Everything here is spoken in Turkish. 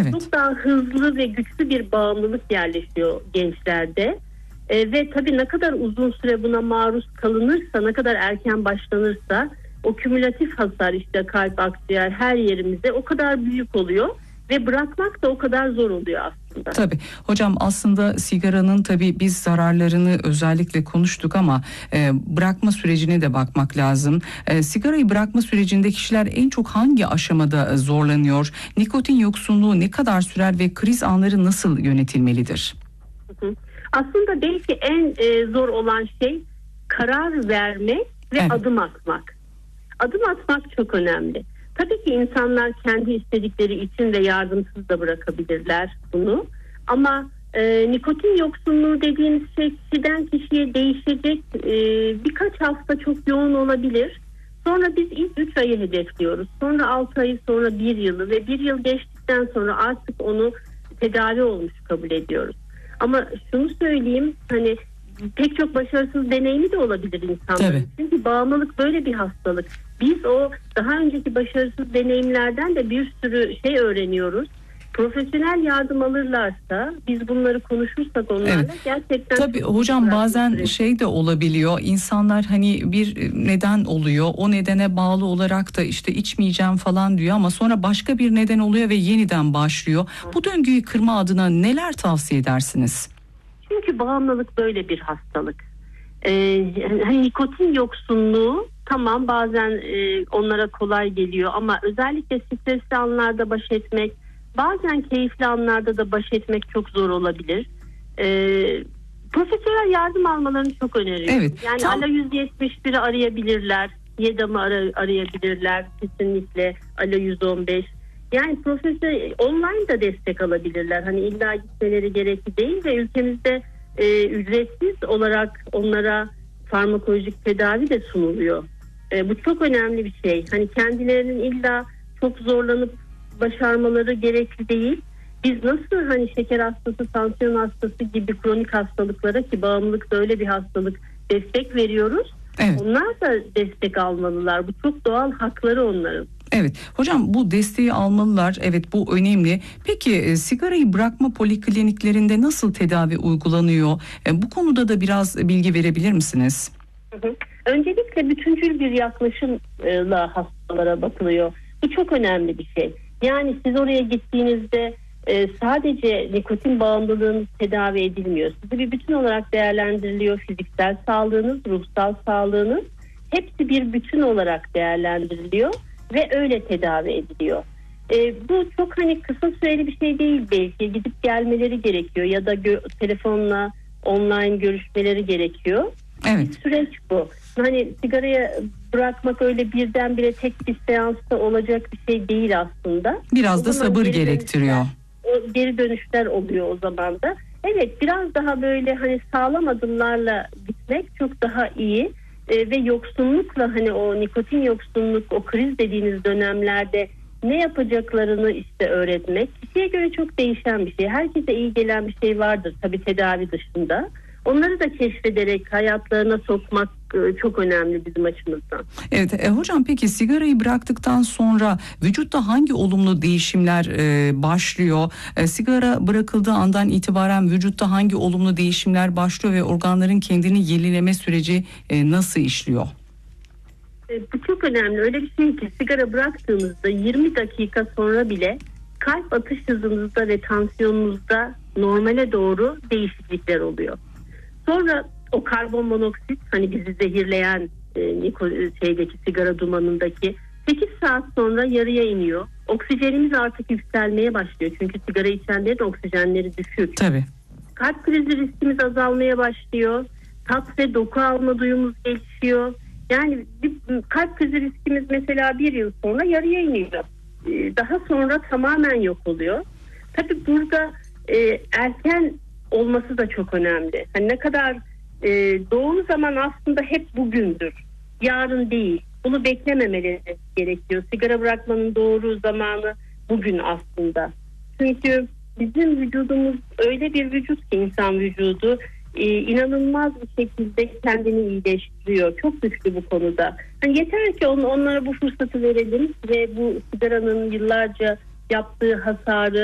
Evet. Çok daha hızlı ve güçlü bir bağımlılık yerleşiyor gençlerde. Ve tabii ne kadar uzun süre buna maruz kalınırsa, ne kadar erken başlanırsa o kümülatif hasar, işte kalp, akciğer, her yerimize o kadar büyük oluyor ve bırakmak da o kadar zor oluyor aslında. Tabii hocam, aslında sigaranın tabii biz zararlarını özellikle konuştuk ama bırakma sürecine de bakmak lazım. Sigarayı bırakma sürecinde kişiler en çok hangi aşamada zorlanıyor? Nikotin yoksunluğu ne kadar sürer ve kriz anları nasıl yönetilmelidir? Aslında belki en zor olan şey karar vermek ve Evet. adım atmak. Adım atmak çok önemli. Tabii ki insanlar kendi istedikleri için ve yardımsız da bırakabilirler bunu. Ama nikotin yoksunluğu dediğimiz şey kişiden kişiye değişecek. Birkaç hafta çok yoğun olabilir. Sonra biz ilk 3 ayı hedefliyoruz. Sonra 6 ayı, sonra 1 yılı ve 1 yıl geçtikten sonra artık onu tedavi olmuş kabul ediyoruz. Ama şunu söyleyeyim, hani pek çok başarısız deneyimi de olabilir insanların. Tabii. Çünkü bağımlılık böyle bir hastalık. Biz o daha önceki başarısız deneyimlerden de bir sürü şey öğreniyoruz. Profesyonel yardım alırlarsa, biz bunları konuşursak onlarla, Evet. gerçekten... Tabii hocam, bazen süreci. şey de olabiliyor. İnsanlar hani bir neden oluyor. O nedene bağlı olarak da işte içmeyeceğim falan diyor ama sonra başka bir neden oluyor ve yeniden başlıyor. Bu döngüyü kırma adına neler tavsiye edersiniz? Çünkü bağımlılık böyle bir hastalık. Hani nikotin yoksunluğu tamam, bazen onlara kolay geliyor ama özellikle stresli anlarda baş etmek, bazen keyifli anlarda da baş etmek çok zor olabilir. Profesyonel yardım almalarını çok öneriyorum. Evet, Yani ALA 171'i arayabilirler, YEDAM'ı arayabilirler, kesinlikle ALA 115. Yani profesyonel online da destek alabilirler. Hani illa gitmeleri gerekli değil ve ülkemizde ücretsiz olarak onlara farmakolojik tedavi de sunuluyor. Bu çok önemli bir şey. Hani kendilerinin illa çok zorlanıp başarmaları gerekli değil. Biz nasıl hani şeker hastası, tansiyon hastası gibi kronik hastalıklara, ki bağımlılık da öyle bir hastalık, destek veriyoruz. Evet. Onlar da destek almalılar. Bu çok doğal hakları onların. Evet hocam, bu desteği almalılar. Evet, bu önemli. Peki sigarayı bırakma polikliniklerinde nasıl tedavi uygulanıyor? Bu konuda da biraz bilgi verebilir misiniz? Öncelikle bütüncül bir yaklaşımla hastalara bakılıyor. Bu çok önemli bir şey. Yani siz oraya gittiğinizde sadece nikotin bağımlılığınız tedavi edilmiyor. Sizi bir bütün olarak değerlendiriliyor. Fiziksel sağlığınız, ruhsal sağlığınız, hepsi bir bütün olarak değerlendiriliyor ve öyle tedavi ediliyor. Bu çok hani kısa süreli bir şey değil belki. Gidip gelmeleri gerekiyor ya da telefonla online görüşmeleri gerekiyor. Evet. Bir süreç bu. Hani sigaraya bırakmak öyle birdenbire tek bir seansta olacak bir şey değil aslında. Biraz da sabır gerektiriyor. Geri dönüşler oluyor o zaman da. Evet, biraz daha böyle hani sağlam adımlarla gitmek çok daha iyi. Ve yoksunlukla, hani o nikotin yoksunluk, o kriz dediğiniz dönemlerde ne yapacaklarını işte öğretmek kişiye göre çok değişen bir şey. Herkese iyi gelen bir şey vardır tabii tedavi dışında. Onları da keşfederek hayatlarına sokmak çok önemli bizim açımızdan. Evet hocam, peki sigarayı bıraktıktan sonra vücutta hangi olumlu değişimler başlıyor? Sigara bırakıldığı andan itibaren vücutta hangi olumlu değişimler başlıyor ve organların kendini yenileme süreci nasıl işliyor? Bu çok önemli. Öyle bir şey ki sigara bıraktığınızda 20 dakika sonra bile kalp atış hızınızda ve tansiyonunuzda normale doğru değişiklikler oluyor. Sonra o karbon monoksit, hani bizi zehirleyen sigara dumanındaki 8 saat sonra yarıya iniyor. Oksijenimiz artık yükselmeye başlıyor. Çünkü sigara içenlerin oksijenleri düşük. Tabii. Kalp krizi riskimiz azalmaya başlıyor. Tat ve doku alma duyumuz gelişiyor. Yani kalp krizi riskimiz mesela 1 yıl sonra yarıya iniyor. Daha sonra tamamen yok oluyor. Tabii burada erken olması da çok önemli. Hani ne kadar doğum zaman aslında hep bugündür. Yarın değil. Bunu beklememeleri gerekiyor. Sigara bırakmanın doğru zamanı bugün aslında. Çünkü bizim vücudumuz öyle bir vücut ki, insan vücudu inanılmaz bir şekilde kendini iyileştiriyor. Çok güçlü bu konuda. Hani yeter ki onlara bu fırsatı verelim ve bu sigaranın yıllarca yaptığı hasarı